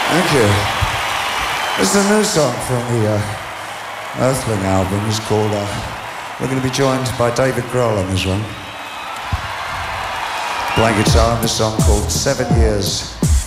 Thank you. This is a new song from the Earthling album. It's called, we're going to be joined by David Grohl on this one. Playing guitar on this song called 7 Years.